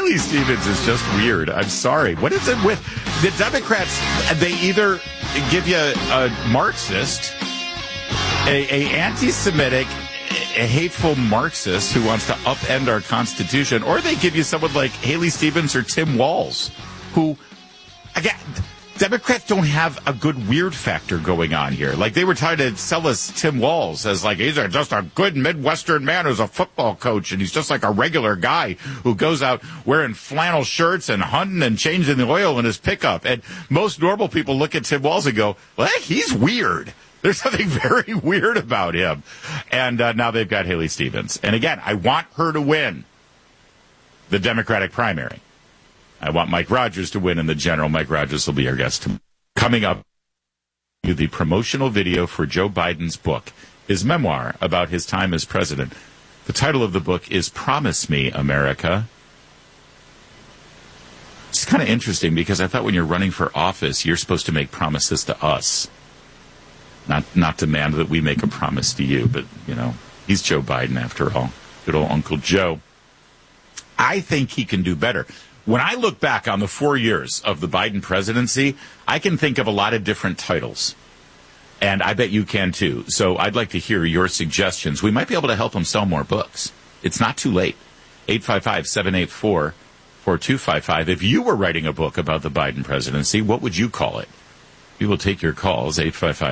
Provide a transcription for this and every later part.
Haley Stevens is just weird. I'm sorry. What is it with the Democrats? They either give you a Marxist, a anti-Semitic, a hateful Marxist who wants to upend our Constitution, or they give you someone like Haley Stevens or Tim Walz, who, again, Democrats don't have a good weird factor going on here. Like, they were trying to sell us Tim Walz as like, he's just a good Midwestern man who's a football coach, and he's just like a regular guy who goes out wearing flannel shirts and hunting and changing the oil in his pickup. And most normal people look at Tim Walz and go, well, he's weird. There's something very weird about him. And now they've got Haley Stevens. And again, I want her to win the Democratic primary. I want Mike Rogers to win in the general. Mike Rogers will be our guest. Coming up, the promotional video for Joe Biden's book, his memoir about his time as president. The title of the book is Promise Me, America. It's kind of interesting because I thought when you're running for office, you're supposed to make promises to us. Not demand that we make a promise to you, but, you know, he's Joe Biden after all. Good old Uncle Joe. I think he can do better. When I look back on the 4 years of the Biden presidency, I can think of a lot of different titles. And I bet you can too. So I'd like to hear your suggestions. We might be able to help him sell more books. It's not too late. 855-784-4255. If you were writing a book about the Biden presidency, what would you call it? We will take your calls,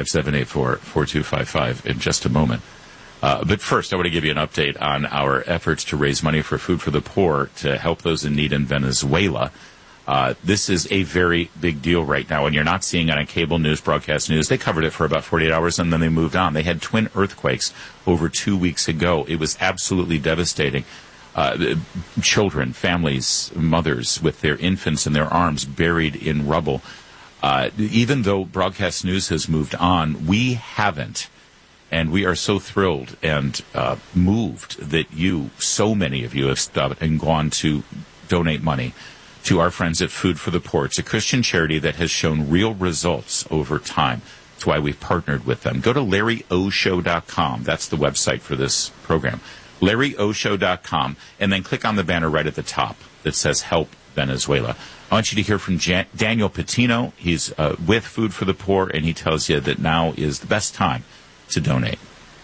855-784-4255, in just a moment. But first, I want to give you an update on our efforts to raise money for Food for the Poor to help those in need in Venezuela. This is a very big deal right now, and you're not seeing it on cable news, broadcast news. They covered it for about 48 hours, and then they moved on. They had twin earthquakes over 2 weeks ago. It was absolutely devastating. Children, families, mothers with their infants in their arms buried in rubble. Even though broadcast news has moved on, we haven't. And we are so thrilled and moved that so many of you have stopped and gone to donate money to our friends at Food for the Poor. It's a Christian charity that has shown real results over time. That's why we've partnered with them. Go to LarryOShow.com. That's the website for this program. LarryOShow.com. And then click on the banner right at the top that says Help Venezuela. I want you to hear from Daniel Patino. He's with Food for the Poor, and he tells you that now is the best time to donate.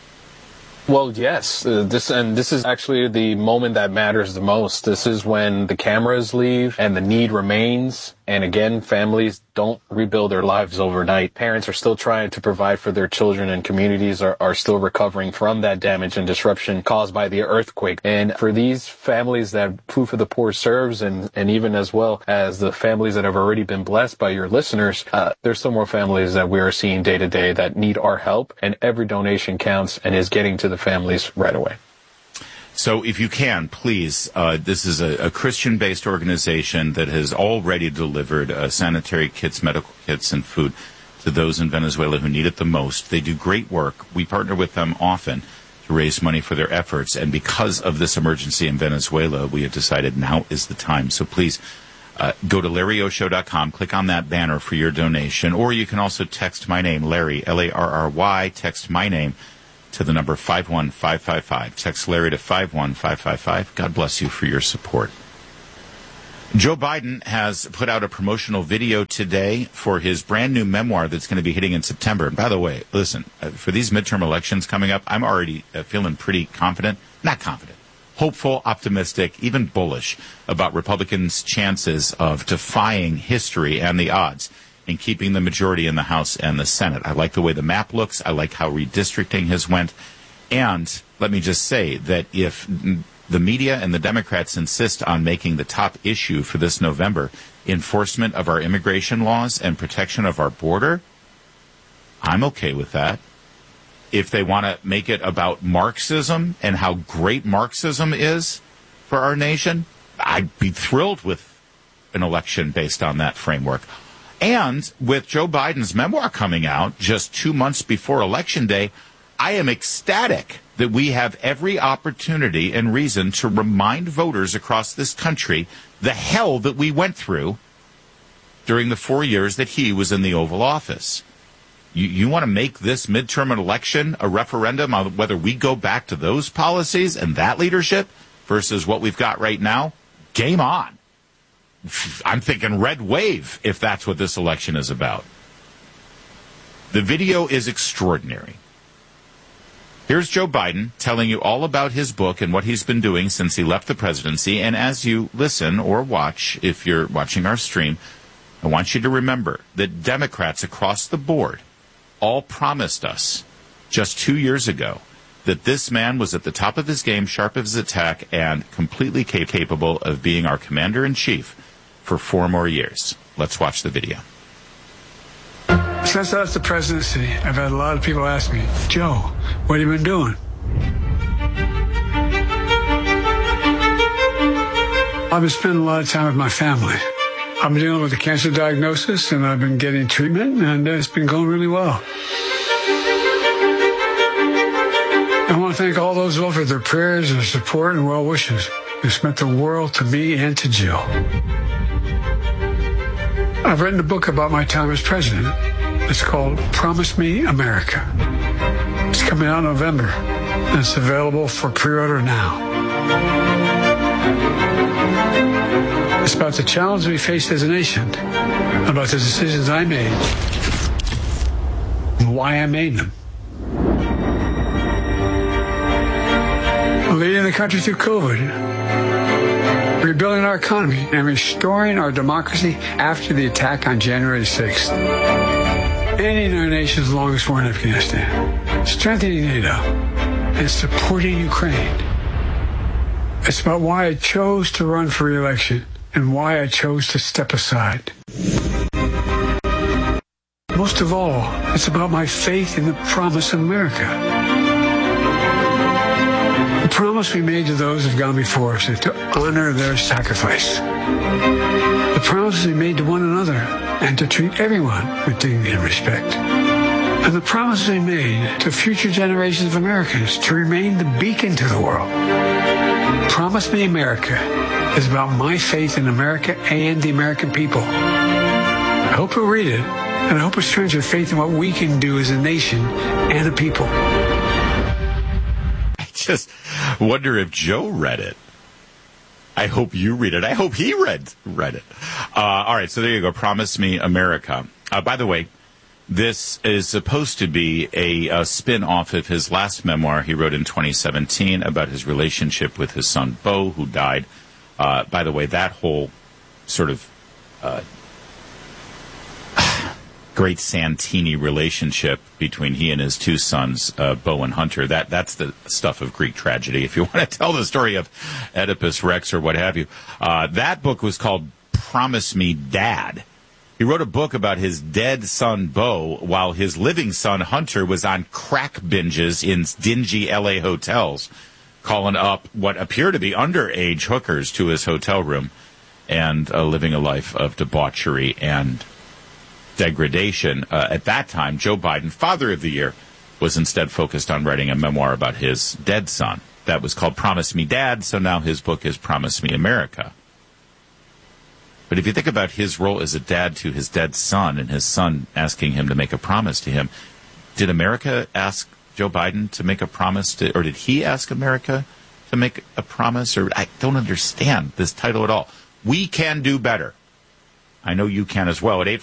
Well, yes. This is actually the moment that matters the most. This is when the cameras leave and the need remains. And again, families don't rebuild their lives overnight. Parents are still trying to provide for their children, and communities are still recovering from that damage and disruption caused by the earthquake. And for these families that Food for the Poor serves, and even as well as the families that have already been blessed by your listeners, there's still more families that we are seeing day to day that need our help, and every donation counts and is getting to the families right away. So if you can, please, this is a Christian-based organization that has already delivered sanitary kits, medical kits, and food to those in Venezuela who need it the most. They do great work. We partner with them often to raise money for their efforts. And because of this emergency in Venezuela, we have decided now is the time. So please go to LarryOShow.com, click on that banner for your donation, or you can also text my name, Larry, L-A-R-R-Y, text my name to the number 51555. Text Larry to 51555. God bless you for your support. Joe Biden has put out a promotional video today for his brand new memoir that's going to be hitting in September. And by the way, listen, for these midterm elections coming up, I'm already feeling pretty confident. Not confident. Hopeful, optimistic, even bullish about Republicans' chances of defying history and the odds in keeping the majority in the House and the Senate. I like the way the map looks. I like how redistricting has went. And let me just say that if the media and the Democrats insist on making the top issue for this November enforcement of our immigration laws and protection of our border, I'm okay with that. If they want to make it about Marxism and how great Marxism is for our nation, I'd be thrilled with an election based on that framework. And with Joe Biden's memoir coming out just 2 months before Election Day, I am ecstatic that we have every opportunity and reason to remind voters across this country the hell that we went through during the 4 years that he was in the Oval Office. You want to make this midterm election a referendum on whether we go back to those policies and that leadership versus what we've got right now? Game on. I'm thinking red wave if that's what this election is about. The video is extraordinary. Here's Joe Biden telling you all about his book and what he's been doing since he left the presidency. And as you listen or watch, if you're watching our stream, I want you to remember that Democrats across the board all promised us just 2 years ago that this man was at the top of his game, sharp of his attack, and completely capable of being our commander-in-chief for 4 more years. Let's watch the video. Since I left the presidency, I've had a lot of people ask me, Joe, what have you been doing? I've been spending a lot of time with my family. I've been dealing with a cancer diagnosis, and I've been getting treatment, and it's been going really well. I want to thank all those who offered their prayers and support and well wishes. It's meant the world to me and to Jill. I've written a book about my time as president. It's called Promise Me America. It's coming out in November, and it's available for pre-order now. It's about the challenge we faced as a nation, about the decisions I made, and why I made them. Leading the country through COVID, rebuilding our economy, and restoring our democracy after the attack on January 6th. Ending our nation's longest war in Afghanistan, strengthening NATO, and supporting Ukraine. It's about why I chose to run for re-election and why I chose to step aside. Most of all, it's about my faith in the promise of America. The promise we made to those who've gone before us to honor their sacrifice. The promises we made to one another and to treat everyone with dignity and respect. And the promises we made to future generations of Americans to remain the beacon to the world. Promise Me America is about my faith in America and the American people. I hope you'll read it, and I hope it strengthens your faith in what we can do as a nation and a people. I just wonder if Joe read it. I hope you read it. I hope he read it. All right, so there you go. Promise Me America. By the way, this is supposed to be a spin-off of his last memoir he wrote in 2017 about his relationship with his son, Beau, who died. By the way, that whole sort of great Santini relationship between he and his 2 sons, Beau and Hunter, that's the stuff of Greek tragedy. If you want to tell the story of Oedipus Rex or what have you, that book was called Promise Me Dad. He wrote a book about his dead son, Beau, while his living son, Hunter, was on crack binges in dingy L.A. hotels, calling up what appear to be underage hookers to his hotel room and living a life of debauchery and degradation. At that time, Joe Biden, Father of the Year, was instead focused on writing a memoir about his dead son. That was called Promise Me Dad, so now his book is Promise Me America. But if you think about his role as a dad to his dead son and his son asking him to make a promise to him, did America ask Joe Biden to make a promise to, or did he ask America to make a promise? Or I don't understand this title at all. We can do better. I know you can as well at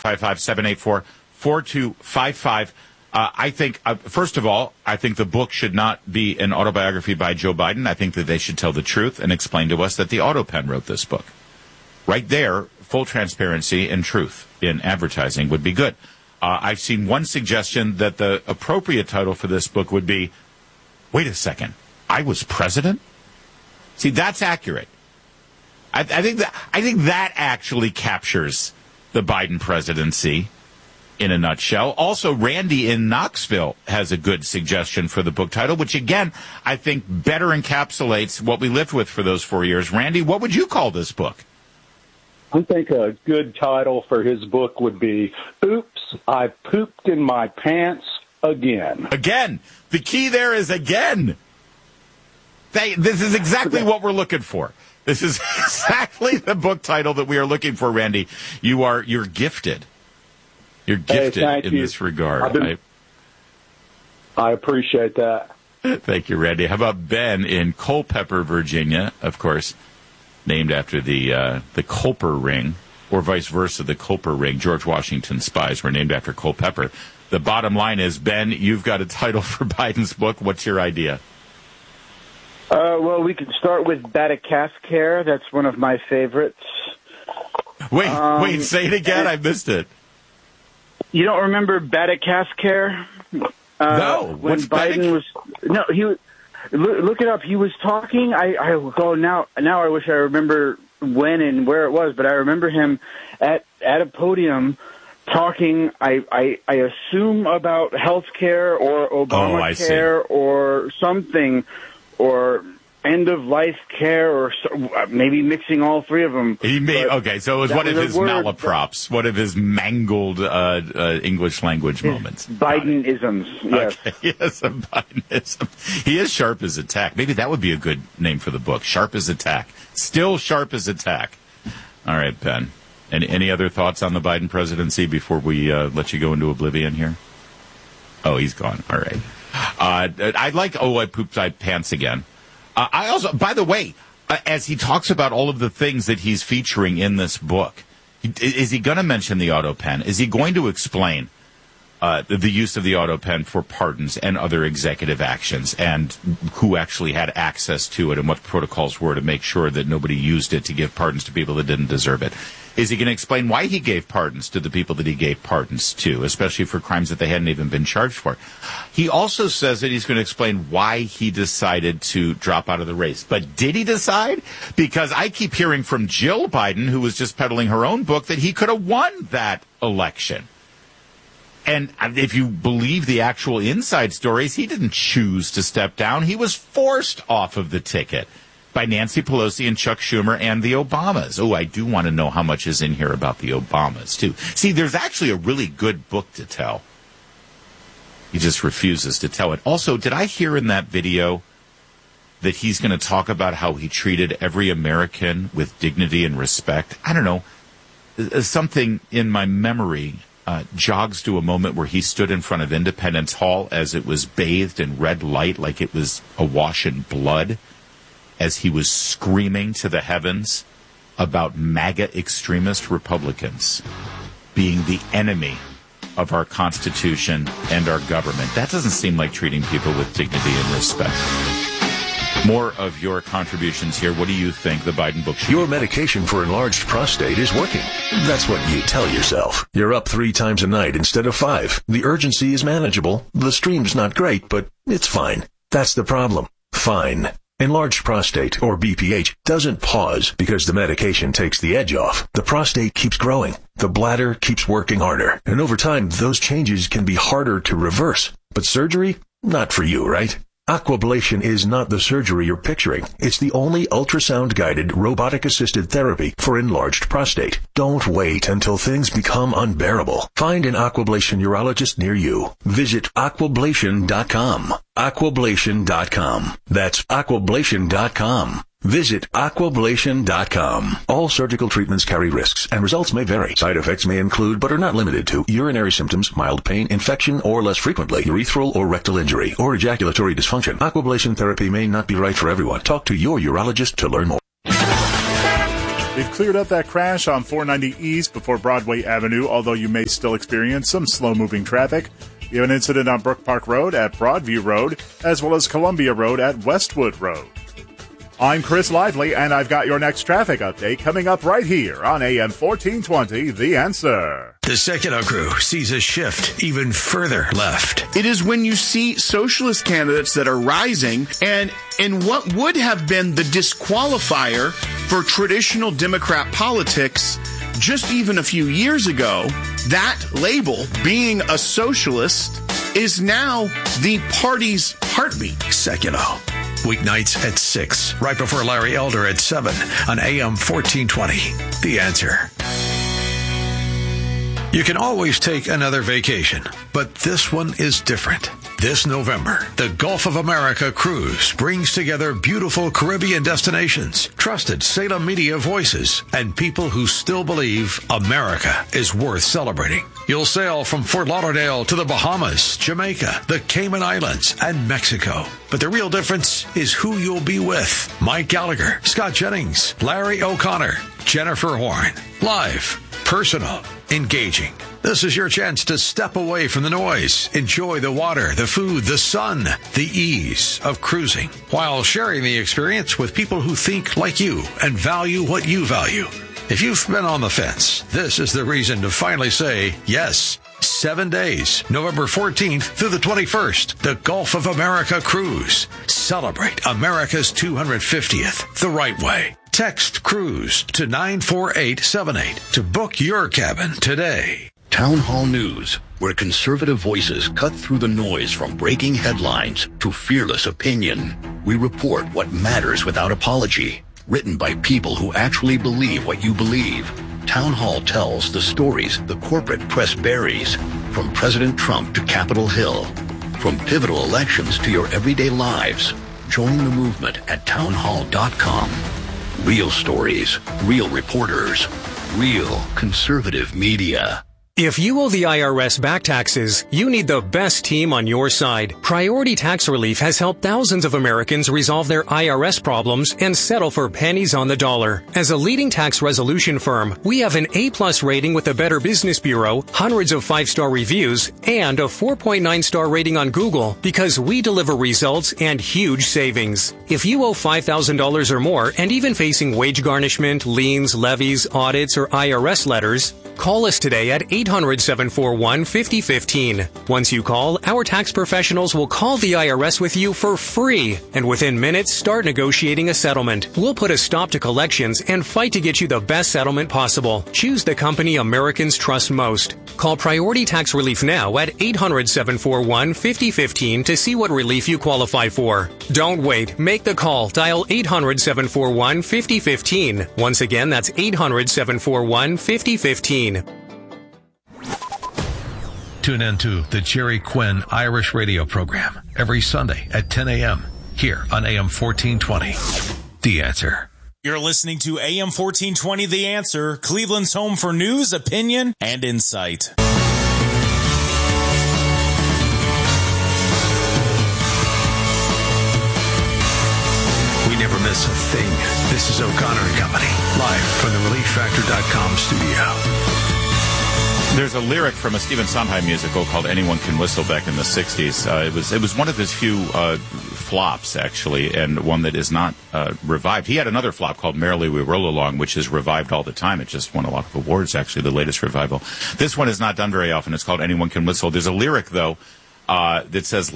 855-784-4255. I think, first of all, I think the book should not be an autobiography by Joe Biden. I think that they should tell the truth and explain to us that the AutoPen wrote this book. Right there, full transparency and truth in advertising would be good. I've seen one suggestion that the appropriate title for this book would be, wait a second, I was president? See, that's accurate. I think that actually captures the Biden presidency in a nutshell. Also, Randy in Knoxville has a good suggestion for the book title, which, again, I think better encapsulates what we lived with for those 4 years. Randy, what would you call this book? I think a good title for his book would be, Oops, I Pooped in My Pants Again. Again. The key there is again. This is exactly what we're looking for. This is exactly the book title that we are looking for, Randy. You're gifted. You're gifted in this regard. I appreciate that. Thank you, Randy. How about Ben in Culpeper, Virginia, of course, named after the Culper ring, or vice versa, the Culper ring. George Washington's spies were named after Culpeper. The bottom line is, Ben, you've got a title for Biden's book. What's your idea? Well, we could start with Batacast-Care. That's one of my favorites. Wait, say it again. I missed it. You don't remember Batacast-Care? No. When Biden was... No, look it up. He was talking. Now I wish I remember when and where it was, but I remember him at a podium talking, I assume, about health care or Obamacare or something, or end-of-life care, or maybe mixing all three of them. Okay, so it was one of his malaprops, one of his mangled English language moments. Biden-isms, yes. Okay, yes, a Biden-ism. He is sharp as a tack. Maybe that would be a good name for the book, Sharp as a Tack. Still sharp as a tack. All right, Ben. Any other thoughts on the Biden presidency before we let you go into oblivion here? Oh, he's gone. All right. I like, I pooped my pants again. I also, by the way, as he talks about all of the things that he's featuring in this book, is he going to mention the auto pen? Is he going to explain the use of the auto pen for pardons and other executive actions, and who actually had access to it and what protocols were to make sure that nobody used it to give pardons to people that didn't deserve it? Is he going to explain why he gave pardons to the people that he gave pardons to, especially for crimes that they hadn't even been charged for? He also says that he's going to explain why he decided to drop out of the race. But did he decide? Because I keep hearing from Jill Biden, who was just peddling her own book, that he could have won that election. And if you believe the actual inside stories, he didn't choose to step down. He was forced off of the ticket by Nancy Pelosi and Chuck Schumer and the Obamas. Oh, I do want to know how much is in here about the Obamas, too. See, there's actually a really good book to tell. He just refuses to tell it. Also, did I hear in that video that he's going to talk about how he treated every American with dignity and respect? I don't know. Something in my memory jogs to a moment where he stood in front of Independence Hall as it was bathed in red light like it was awash in blood, as he was screaming to the heavens about MAGA extremist Republicans being the enemy of our Constitution and our government. That doesn't seem like treating people with dignity and respect. More of your contributions here. What do you think the Biden book should Your medication for enlarged prostate is working. That's what you tell yourself. You're up 3 times a night instead of 5. The urgency is manageable. The stream's not great, but it's fine. That's the problem. Fine. Enlarged prostate, or BPH, doesn't pause because the medication takes the edge off. The prostate keeps growing. The bladder keeps working harder. And over time, those changes can be harder to reverse. But surgery? Not for you, right? Aquablation is not the surgery you're picturing. It's the only ultrasound-guided, robotic-assisted therapy for enlarged prostate. Don't wait until things become unbearable. Find an Aquablation urologist near you. Visit aquablation.com. Aquablation.com. That's aquablation.com. Visit aquablation.com. All surgical treatments carry risks, and results may vary. Side effects may include, but are not limited to, urinary symptoms, mild pain, infection, or less frequently, urethral or rectal injury, or ejaculatory dysfunction. Aquablation therapy may not be right for everyone. Talk to your urologist to learn more. They've cleared up that crash on 490 East before Broadway Avenue, although you may still experience some slow-moving traffic. You have an incident on Brook Park Road at Broadview Road, as well as Columbia Road at Westwood Road. I'm Chris Lively, and I've got your next traffic update coming up right here on AM 1420, The Answer. The Secular Crew sees a shift even further left. It is when you see socialist candidates that are rising, and in what would have been the disqualifier for traditional Democrat politics just even a few years ago, that label, being a socialist, is now the party's heartbeat. Secular. Weeknights at 6, right before Larry Elder at 7 on AM 1420. The Answer. You can always take another vacation, but this one is different. This November, the Gulf of America Cruise brings together beautiful Caribbean destinations, trusted Salem media voices, and people who still believe America is worth celebrating. You'll sail from Fort Lauderdale to the Bahamas, Jamaica, the Cayman Islands, and Mexico. But the real difference is who you'll be with. Mike Gallagher, Scott Jennings, Larry O'Connor, Jennifer Horn. Live, personal, engaging. This is your chance to step away from the noise, enjoy the water, the food, the sun, the ease of cruising, while sharing the experience with people who think like you and value what you value. If you've been on the fence, this is the reason to finally say yes. 7 days, November 14th through the 21st, the Gulf of America Cruise. Celebrate America's 250th the right way. Text CRUISE to 94878 to book your cabin today. Town Hall News, where conservative voices cut through the noise from breaking headlines to fearless opinion. We report what matters without apology. Written by people who actually believe what you believe. Town Hall tells the stories the corporate press buries, from President Trump to Capitol Hill, from pivotal elections to your everyday lives. Join the movement at townhall.com. Real stories, real reporters, real conservative media. If you owe the IRS back taxes, you need the best team on your side. Priority Tax Relief has helped thousands of Americans resolve their IRS problems and settle for pennies on the dollar. As a leading tax resolution firm, we have an A+ rating with the Better Business Bureau, hundreds of 5-star reviews, and a 4.9-star rating on Google because we deliver results and huge savings. If you owe $5,000 or more and even facing wage garnishment, liens, levies, audits, or IRS letters, call us today at 800-741-5015. Once you call, our tax professionals will call the IRS with you for free, and within minutes, start negotiating a settlement. We'll put a stop to collections and fight to get you the best settlement possible. Choose the company Americans trust most. Call Priority Tax Relief now at 800-741-5015 to see what relief you qualify for. Don't wait. Make the call. Dial 800-741-5015. Once again, that's 800-741-5015. Tune in to the Jerry Quinn Irish radio program every Sunday at 10 a.m. here on AM 1420. The Answer. You're listening to AM 1420 The Answer, Cleveland's home for news, opinion, and insight. We never miss a thing. This is O'Connor and Company, live from the ReliefFactor.com studio. There's a lyric from a Stephen Sondheim musical called Anyone Can Whistle back in the 60s. It was one of his few flops, actually, and one that is not revived. He had another flop called Merrily We Roll Along, which is revived all the time. It just won a lot of awards, actually, the latest revival. This one is not done very often. It's called Anyone Can Whistle. There's a lyric, though, that says,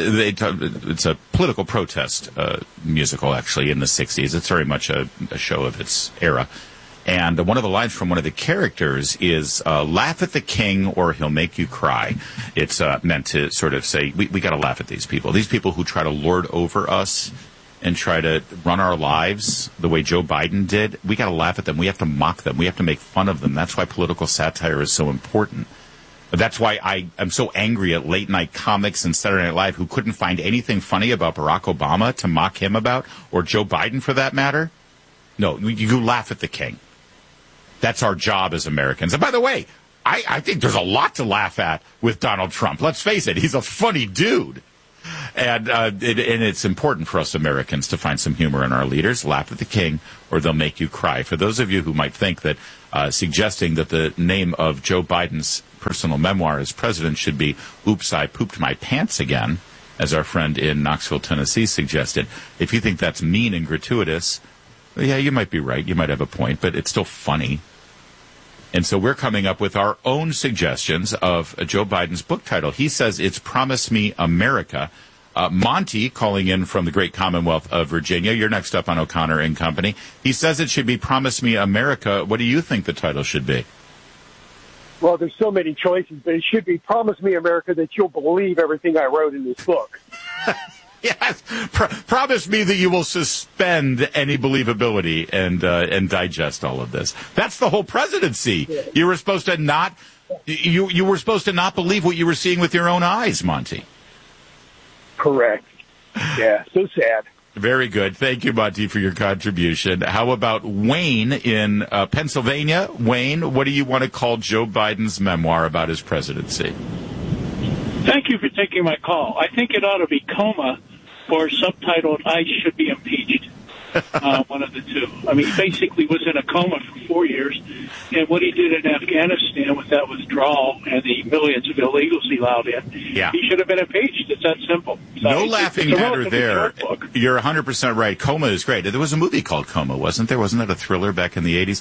it's a political protest musical, actually, in the 60s. It's very much a show of its era. And one of the lines from one of the characters is, laugh at the king or he'll make you cry. It's meant to sort of say, we got to laugh at these people who try to lord over us and try to run our lives the way Joe Biden did. We got to laugh at them. We have to mock them. We have to make fun of them. That's why political satire is so important. That's why I am so angry at late-night comics and Saturday Night Live who couldn't find anything funny about Barack Obama to mock him about, or Joe Biden for that matter. No, you laugh at the king. That's our job as Americans. And by the way, I think there's a lot to laugh at with Donald Trump. Let's face it, he's a funny dude. And it's important for us Americans to find some humor in our leaders. Laugh at the king or they'll make you cry. For those of you who might think that suggesting that the name of Joe Biden's personal memoir as president should be Oops, I Pooped My Pants Again, as our friend in Knoxville, Tennessee suggested, if you think that's mean and gratuitous, yeah, you might be right. You might have a point, but it's still funny. And so we're coming up with our own suggestions of Joe Biden's book title. He says it's Promise Me America. Monty, calling in from the great Commonwealth of Virginia. You're next up on O'Connor and Company. He says it should be Promise Me America. What do you think the title should be? Well, there's so many choices, but it should be Promise Me America that you'll believe everything I wrote in this book. Yes. Promise me that you will suspend any believability and digest all of this. That's the whole presidency. Yeah. You were supposed to not you were supposed to not believe what you were seeing with your own eyes, Monty. Correct. Yeah, so sad. Very good. Thank you, Monty, for your contribution. How about Wayne in Pennsylvania? Wayne, what do you want to call Joe Biden's memoir about his presidency? Thank you for taking my call. I think it ought to be Coma or subtitled I Should Be Impeached. One of the two. I mean, he basically was in a coma for 4 years, and what he did in Afghanistan with that withdrawal and the millions of illegals he allowed in, he should have been impeached. It's that simple. So no laughing matter there. You're 100% right. Coma is great. There was a movie called Coma, wasn't there? Wasn't that a thriller back in the 80s?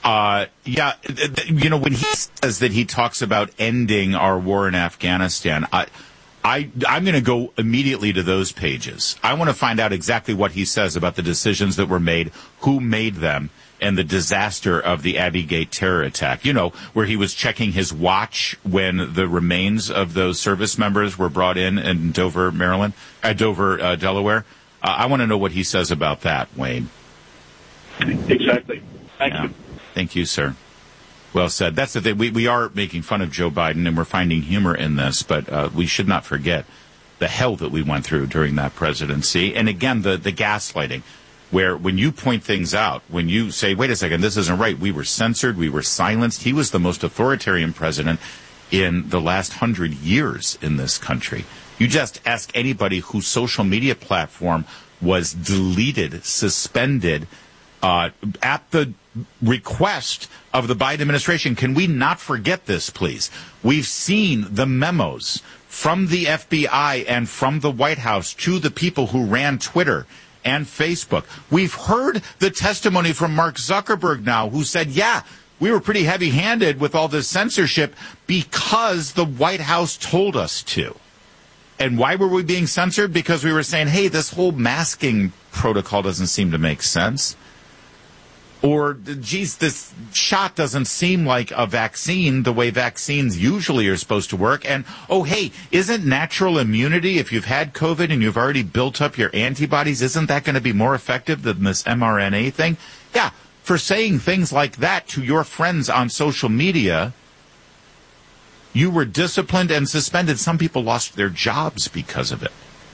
When he says that he talks about ending our war in Afghanistan, I'm going to go immediately to those pages. I want to find out exactly what he says about the decisions that were made, who made them, and the disaster of the Abbey Gate terror attack. You know, where he was checking his watch when the remains of those service members were brought in Dover, Delaware. I want to know what he says about that, Wayne. Exactly. Thank you. Thank you, sir. Well said. That's the thing. We are making fun of Joe Biden, and we're finding humor in this, but we should not forget the hell that we went through during that presidency. And again, the gaslighting, where when you point things out, when you say, wait a second, this isn't right, we were censored, we were silenced. He was the most authoritarian president in the last 100 years in this country. You just ask anybody whose social media platform was deleted, suspended, at the request of the Biden administration. Can we not forget this, please? We've seen the memos from the FBI and from the White House to the people who ran Twitter and Facebook. We've heard the testimony from Mark Zuckerberg now, who said, we were pretty heavy-handed with all this censorship because the White House told us to. And why were we being censored? Because we were saying, hey, this whole masking protocol doesn't seem to make sense. Or, geez, this shot doesn't seem like a vaccine the way vaccines usually are supposed to work. And, oh, hey, isn't natural immunity, if you've had COVID and you've already built up your antibodies, isn't that going to be more effective than this mRNA thing? Yeah, for saying things like that to your friends on social media, you were disciplined and suspended. Some people lost their jobs because of it.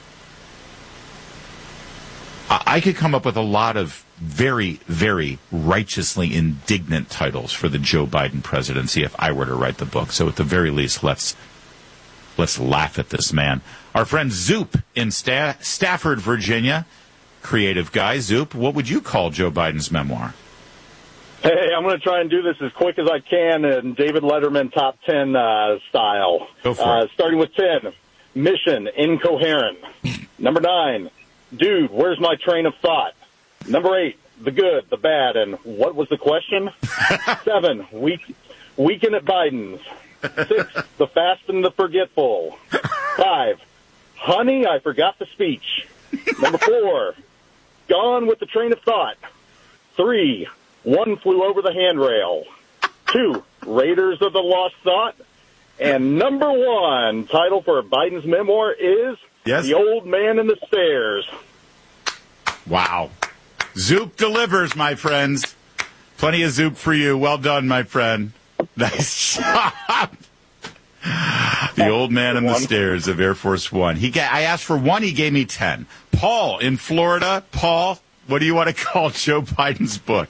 I could come up with a lot of very, very righteously indignant titles for the Joe Biden presidency if I were to write the book. So at the very least, let's laugh at this man. Our friend Zoop in Stafford, Virginia, creative guy. Zoop, what would you call Joe Biden's memoir? Hey, I'm going to try and do this as quick as I can in David Letterman top 10 style. Go for it. Starting with 10, mission incoherent. Number 9, dude, where's my train of thought? Number 8, the good, the bad, and what was the question? 7, weekend at Biden's. 6, the fast and the forgetful. 5, honey, I forgot the speech. Number 4, gone with the train of thought. 3, one flew over the handrail. 2, Raiders of the Lost Thought. And number 1, title for Biden's memoir is The Old Man in the Stairs. Wow. Zoop delivers, my friends. Plenty of Zoop for you. Well done, my friend. Nice job. The Old Man in the Stairs of Air Force One. I asked for 1, he gave me 10. Paul in Florida. Paul, what do you want to call Joe Biden's book?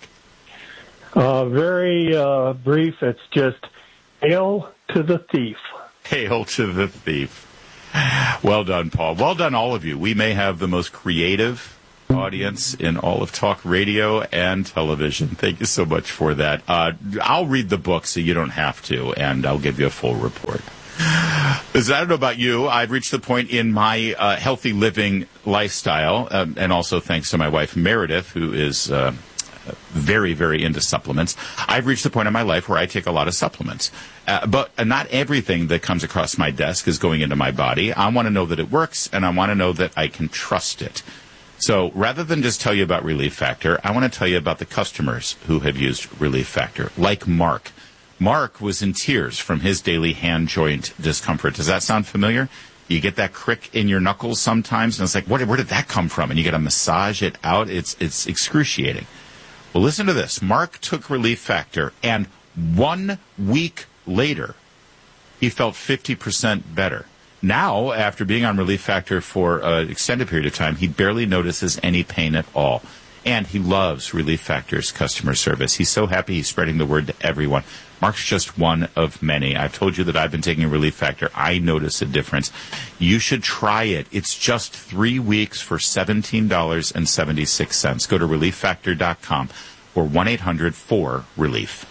Very brief. It's just Hail to the Thief. Hail to the Thief. Well done, Paul. Well done, all of you. We may have the most creative audience in all of talk radio and television. Thank you so much for that. I'll read the book so you don't have to, and I'll give you a full report. I don't know about you. I've reached the point in my healthy living lifestyle, and also thanks to my wife, Meredith, who is very, very into supplements. I've reached the point in my life where I take a lot of supplements. But not everything that comes across my desk is going into my body. I want to know that it works, and I want to know that I can trust it. So rather than just tell you about Relief Factor, I want to tell you about the customers who have used Relief Factor, like Mark. Mark was in tears from his daily hand joint discomfort. Does that sound familiar? You get that crick in your knuckles sometimes, and it's like, where did that come from? And you got to massage it out. It's excruciating. Well, listen to this. Mark took Relief Factor, and 1 week later, he felt 50% better. now, after being on Relief Factor for an extended period of time, he barely notices any pain at all. And he loves Relief Factor's customer service. He's so happy he's spreading the word to everyone. Mark's just one of many. I've told you that I've been taking a Relief Factor. I notice a difference. You should try it. It's just 3 weeks for $17.76. Go to ReliefFactor.com or 1-800-4-RELIEF.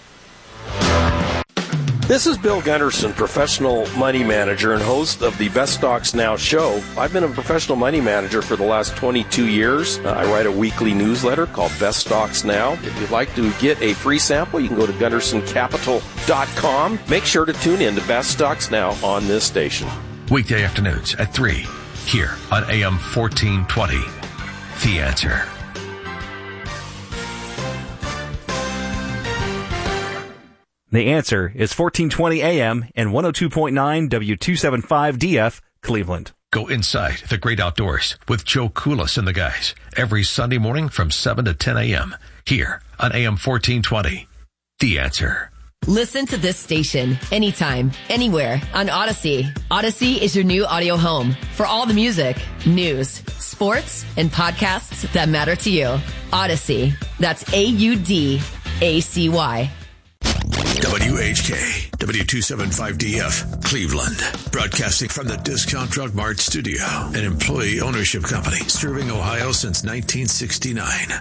This is Bill Gunderson, professional money manager and host of the Best Stocks Now show. I've been a professional money manager for the last 22 years. I write a weekly newsletter called Best Stocks Now. If you'd like to get a free sample, you can go to GundersonCapital.com. Make sure to tune in to Best Stocks Now on this station. Weekday afternoons at 3 here on AM 1420. The Answer. The Answer is 1420 AM and 102.9 W275DF, Cleveland. Go inside the great outdoors with Joe Koulis and the guys every Sunday morning from 7 to 10 a.m. here on AM 1420. The Answer. Listen to this station anytime, anywhere on Odyssey. Odyssey is your new audio home for all the music, news, sports, and podcasts that matter to you. Odyssey. That's AUDACY. WHK, W275DF, Cleveland. Broadcasting from the Discount Drug Mart studio, an employee ownership company serving Ohio since 1969.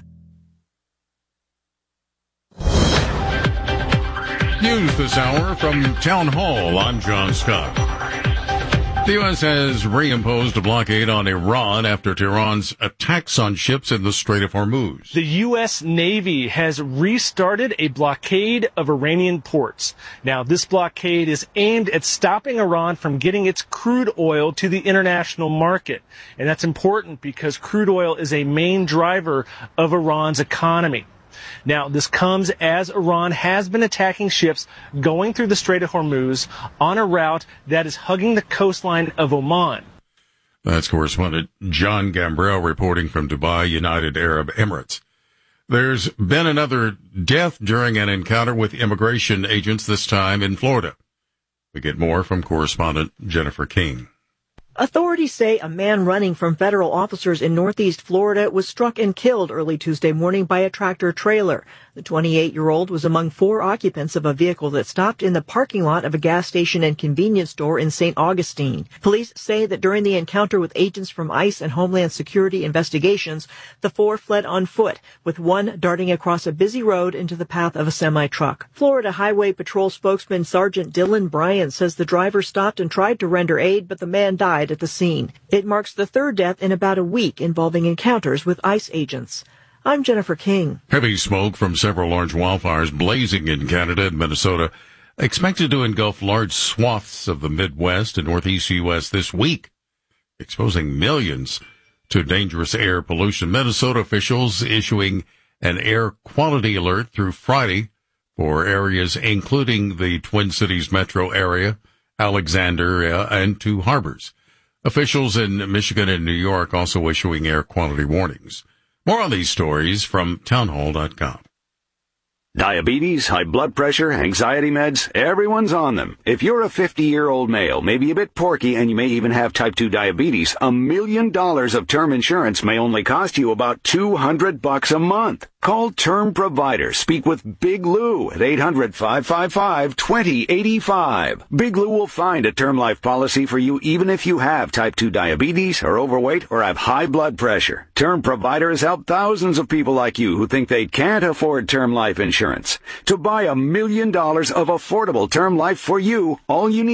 News this hour from Town Hall. I'm John Scott. The U.S. has reimposed a blockade on Iran after Tehran's attacks on ships in the Strait of Hormuz. The U.S. Navy has restarted a blockade of Iranian ports. Now, this blockade is aimed at stopping Iran from getting its crude oil to the international market. And that's important because crude oil is a main driver of Iran's economy. Now, this comes as Iran has been attacking ships going through the Strait of Hormuz on a route that is hugging the coastline of Oman. That's correspondent John Gambrell reporting from Dubai, United Arab Emirates. There's been another death during an encounter with immigration agents, this time in Florida. We get more from correspondent Jennifer King. Authorities say a man running from federal officers in Northeast Florida was struck and killed early Tuesday morning by a tractor trailer. The 28-year-old was among 4 occupants of a vehicle that stopped in the parking lot of a gas station and convenience store in St. Augustine. Police say that during the encounter with agents from ICE and Homeland Security investigations, the 4 fled on foot, with one darting across a busy road into the path of a semi-truck. Florida Highway Patrol spokesman Sergeant Dylan Bryan says the driver stopped and tried to render aid, but the man died at the scene. It marks the 3rd death in about a week involving encounters with ICE agents. I'm Jennifer King. Heavy smoke from several large wildfires blazing in Canada and Minnesota, expected to engulf large swaths of the Midwest and Northeast U.S. this week, exposing millions to dangerous air pollution. Minnesota officials issuing an air quality alert through Friday for areas including the Twin Cities metro area, Alexander, and 2 harbors. Officials in Michigan and New York also issuing air quality warnings. More on these stories from townhall.com. Diabetes, high blood pressure, anxiety meds, everyone's on them. If you're a 50-year-old male, maybe a bit porky, and you may even have type 2 diabetes, $1 million of term insurance may only cost you about $200 a month. Call Term Provider. Speak with Big Lou at 800-555-2085. Big Lou will find a term life policy for you even if you have type 2 diabetes, are overweight, or have high blood pressure. Term Provider has helped thousands of people like you who think they can't afford term life insurance. To buy $1 million of affordable term life for you, all you need